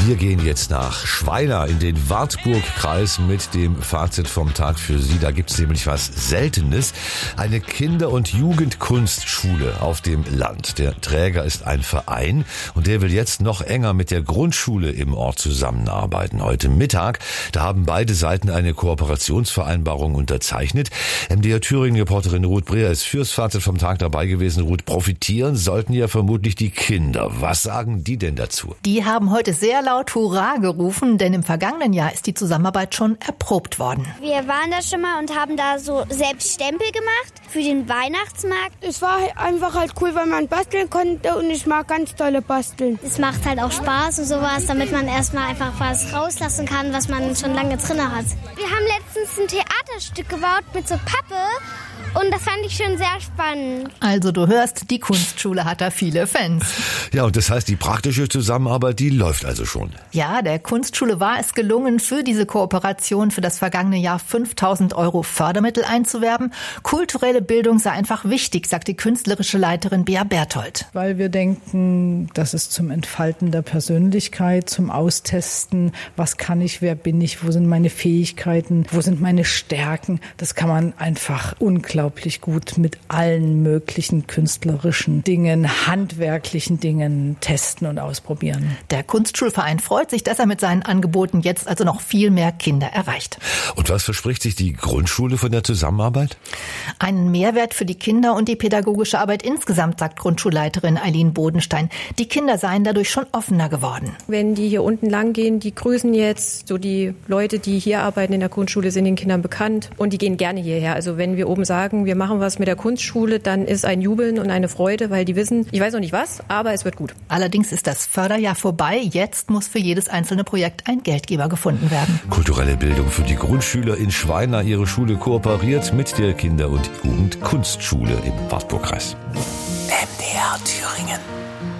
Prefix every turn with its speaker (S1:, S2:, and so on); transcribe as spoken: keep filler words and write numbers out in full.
S1: Wir gehen jetzt nach Schweila in den Wartburgkreis mit dem Fazit vom Tag für Sie. Da gibt es nämlich was Seltenes. Eine Kinder- und Jugendkunstschule auf dem Land. Der Träger ist ein Verein und der will jetzt noch enger mit der Grundschule im Ort zusammenarbeiten. Heute Mittag, da haben beide Seiten eine Kooperationsvereinbarung unterzeichnet. M D R Thüringen-Reporterin Ruth Breer ist fürs Fazit vom Tag dabei gewesen. Ruth, profitieren sollten ja vermutlich die Kinder. Was sagen die denn dazu?
S2: Die haben heute sehr laut Hurra gerufen, denn im vergangenen Jahr ist die Zusammenarbeit schon erprobt worden.
S3: Wir waren da schon mal und haben da so selbst Stempel gemacht für den Weihnachtsmarkt.
S4: Es war einfach halt cool, weil man basteln konnte und ich mag ganz tolle basteln.
S5: Es macht halt auch Spaß und sowas, damit man erstmal einfach was rauslassen kann, was man schon lange drin hat.
S3: Wir haben letztens ein Theaterstück gebaut mit so Pappe. Und das fand ich schon sehr spannend.
S2: Also du hörst, die Kunstschule hat da viele Fans.
S1: Ja, und das heißt, die praktische Zusammenarbeit, die läuft also schon.
S2: Ja, der Kunstschule war es gelungen, für diese Kooperation für das vergangene Jahr fünftausend Euro Fördermittel einzuwerben. Kulturelle Bildung sei einfach wichtig, sagt die künstlerische Leiterin Bea Berthold.
S6: Weil wir denken, das ist zum Entfalten der Persönlichkeit, zum Austesten, was kann ich, wer bin ich, wo sind meine Fähigkeiten, wo sind meine Stärken. Das kann man einfach unglaublich unglaublich gut mit allen möglichen künstlerischen Dingen, handwerklichen Dingen testen und ausprobieren.
S2: Der Kunstschulverein freut sich, dass er mit seinen Angeboten jetzt also noch viel mehr Kinder erreicht.
S1: Und was verspricht sich die Grundschule von der Zusammenarbeit?
S2: Einen Mehrwert für die Kinder und die pädagogische Arbeit insgesamt, sagt Grundschulleiterin Eileen Bodenstein. Die Kinder seien dadurch schon offener geworden.
S7: Wenn die hier unten lang gehen, die grüßen jetzt, so die Leute, die hier arbeiten in der Grundschule, sind den Kindern bekannt und die gehen gerne hierher. Also wenn wir oben sagen, wir machen was mit der Kunstschule, dann ist ein Jubeln und eine Freude, weil die wissen, ich weiß noch nicht was, aber es wird gut.
S2: Allerdings ist das Förderjahr vorbei. Jetzt muss für jedes einzelne Projekt ein Geldgeber gefunden werden.
S1: Kulturelle Bildung für die Grundschüler in Schweila. Ihre Schule kooperiert mit der Kinder- und Jugendkunstschule im Wartburgkreis.
S8: M D R Thüringen.